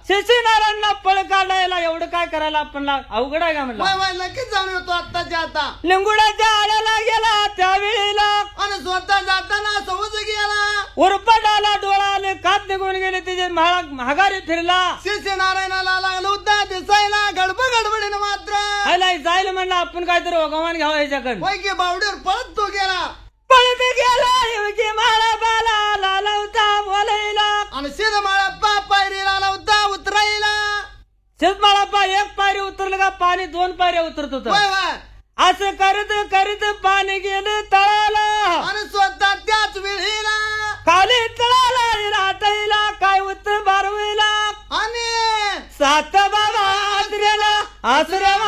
शिशिनारांना पळ काढायला एवढं काय करायला आपण अवघड आहे का म्हणलं. नक्कीच जाऊन येतो आत्ताच्या आता. लिंगुडाच्या आड्याला गेला त्यावेळेला आणि स्वतः जाताना समज गेला. उरपटाला डोळा आले कात निघून गेले तिचे महागारी फिरला. शिष्य नारायणाला लागलं होता दिसायला गडबडीनं मात्र जायला म्हणलं आपण काहीतरी ओगमान घ्यावं याच्याकडे. होय की बावडीवर पळत तो गेला. पळत गेला माळा बाला लालवता बोलायला. आणि शेतमाळाप्पा पायरीला लावता उतरायला. शेतमाळाप्पा एक पायरी उतरलं का पाणी 2 पायऱ्या उतरत होत. असं करत करत पाणी गेलं तळाला. आणि स्वतः त्याच वेळेला खाली तळाला राटायला काय उत्तर बारवेला. आणि 7 बाबा आसऱ्याला आसऱ्या